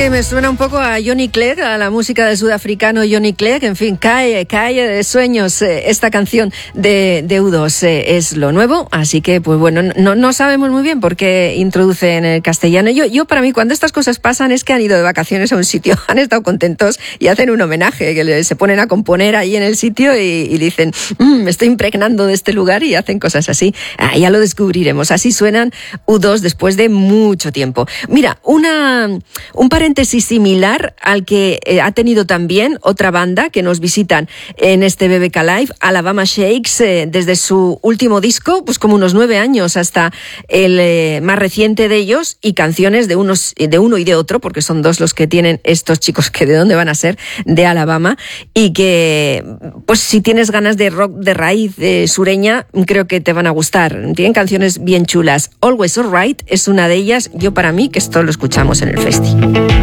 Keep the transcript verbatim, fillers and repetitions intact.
que me suena un poco a Johnny Clegg, a la música del sudafricano Johnny Clegg. En fin, cae, cae de sueños. Eh, esta canción de, de U dos eh, es lo nuevo, así que, pues bueno, no, no sabemos muy bien por qué introducen el castellano. Yo, yo, para mí, cuando estas cosas pasan es que han ido de vacaciones a un sitio, han estado contentos y hacen un homenaje, que le, se ponen a componer ahí en el sitio y, y dicen, mmm, me estoy impregnando de este lugar, y hacen cosas así. Ah, ya lo descubriremos. Así suenan U dos después de mucho tiempo. Mira, una, un paréntesis similar al que eh, ha tenido también otra banda que nos visitan en este B B K Live, Alabama Shakes, eh, desde su último disco, pues como unos nueve años hasta el eh, más reciente de ellos, y canciones de unos, de uno y de otro, porque son dos los que tienen estos chicos, que de dónde van a ser, de Alabama, y que, pues si tienes ganas de rock de raíz de sureña, creo que te van a gustar. Tienen canciones bien chulas. Always Alright es una de ellas. Yo, para mí, que esto lo escuchamos en el festi.